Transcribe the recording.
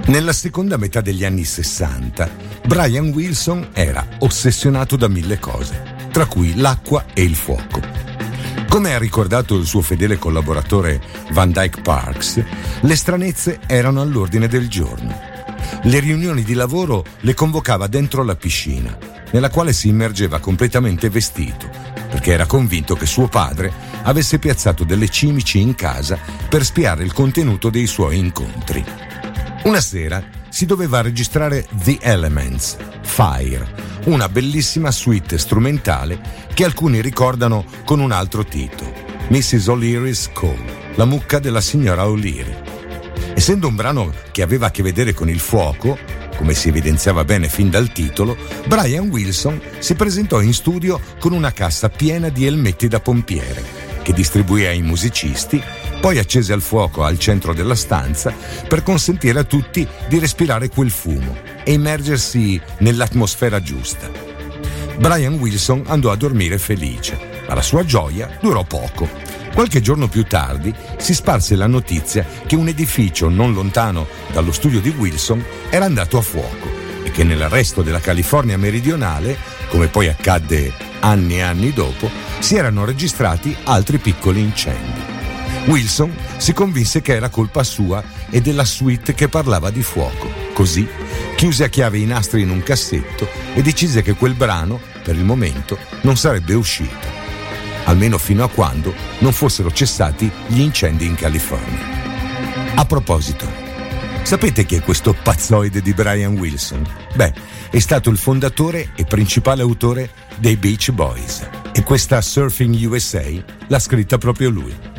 Nella seconda metà degli anni 60, Brian Wilson era ossessionato da 1000 cose, tra cui l'acqua e il fuoco. Come ha ricordato il suo fedele collaboratore Van Dyke Parks, le stranezze erano all'ordine del giorno. Le riunioni di lavoro le convocava dentro la piscina, nella quale si immergeva completamente vestito, perché era convinto che suo padre avesse piazzato delle cimici in casa per spiare il contenuto dei suoi incontri. Una sera si doveva registrare The Elements, Fire, una bellissima suite strumentale che alcuni ricordano con un altro titolo, Mrs. O'Leary's Call, la mucca della signora O'Leary. Essendo un brano che aveva a che vedere con il fuoco, come si evidenziava bene fin dal titolo, Brian Wilson si presentò in studio con una cassa piena di elmetti da pompiere, che distribuì ai musicisti, poi accese al fuoco al centro della stanza per consentire a tutti di respirare quel fumo e immergersi nell'atmosfera giusta. Brian Wilson andò a dormire felice, ma la sua gioia durò poco. Qualche giorno più tardi si sparse la notizia che un edificio non lontano dallo studio di Wilson era andato a fuoco e che nel resto della California meridionale, come poi accadde anni e anni dopo, si erano registrati altri piccoli incendi. Wilson si convinse che era colpa sua e della suite che parlava di fuoco. Così chiuse a chiave i nastri in un cassetto e decise che quel brano, per il momento, non sarebbe uscito, almeno fino a quando non fossero cessati gli incendi in California. A proposito, sapete chi è questo pazzoide di Brian Wilson? Beh, è stato il fondatore e principale autore dei Beach Boys, e questa Surfing USA l'ha scritta proprio lui.